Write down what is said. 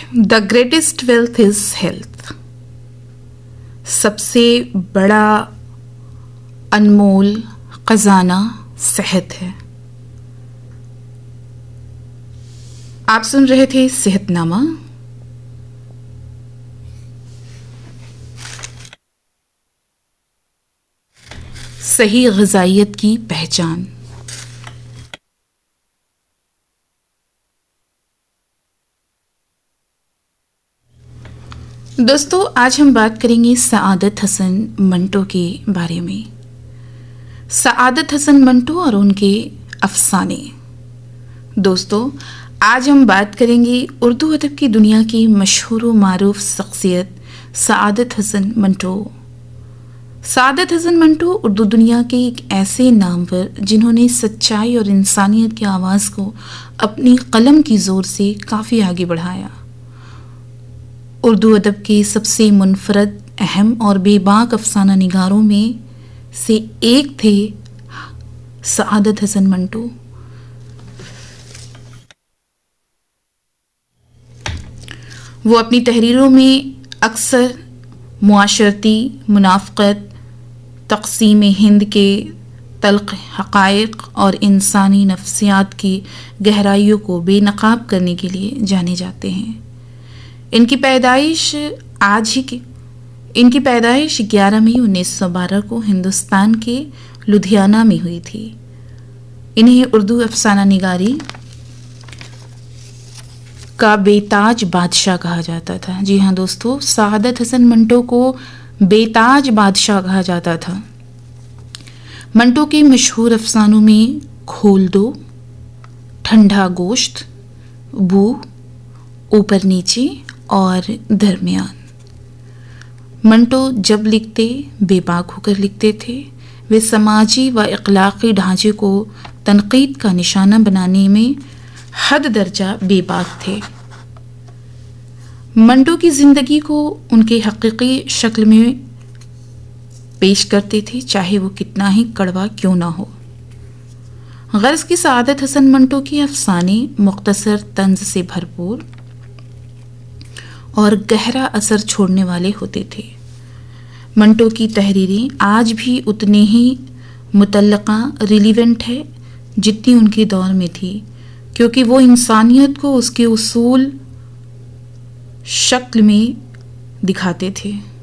The greatest wealth is health. सबसे बड़ा अनमोल खजाना सेहत है। आप सुन रहे थे सेहतनामा। सही ग़िज़ाइयत की पहचान। दोस्तों, आज हम बात करेंगे सआदत हसन मंटो के बारे में। सआदत हसन मंटो और उनके अफसाने। दोस्तों, आज हम बात करेंगे उर्दू अदब की दुनिया की मशहूर व मारूफ शख्सियत सआदत हसन मंटो। सआदत हसन मंटो उर्दू दुनिया के एक ऐसे नामवर जिन्होंने सच्चाई और इंसानियत की आवाज़ को अपनी कलम की ज़ोर से काफ़ी आगे बढ़ाया। उर्दू अदब के सबसे मुनफरद, अहम और बेबाक अफसाना निगारों में से एक थे सआदत हसन मंटो। वो अपनी तहरीरों में अक्सर मुआशरती मुनाफ़क़त, तक़सीम हिंद के तल्ख़ हक़ाइक़ और इंसानी नफ्सियात की गहराइयों को बेनकाब करने के लिए जाने जाते हैं। इनकी पैदाइश 11 मई 1912 को हिंदुस्तान के लुधियाना में हुई थी। इन्हें उर्दू अफसाना निगारी का बेताज बादशाह कहा जाता था। जी हाँ दोस्तों, सआदत हसन मंटो को बेताज बादशाह कहा जाता था। मंटो के मशहूर अफसानों में खोल दो, ठंडा गोश्त, बू, ऊपर नीचे और दरमियान। मंटो जब लिखते बेबाक होकर लिखते थे। वे समाजी व अखलाकी ढांचे को तनकीद का निशाना बनाने में हद दर्जा बेबाक थे। मंटो की ज़िंदगी को उनके हकीकी शक्ल में पेश करते थे, चाहे वो कितना ही कड़वा क्यों ना हो। गर्ज़ की सआदत हसन मंटो के अफसाने मुख्तसर तंज से भरपूर और गहरा असर छोड़ने वाले होते थे। मंटो की तहरीरें आज भी उतने ही मुतल्लका रिलीवेंट है जितनी उनके दौर में थी, क्योंकि वो इंसानियत को उसके उसूल शक्ल में दिखाते थे।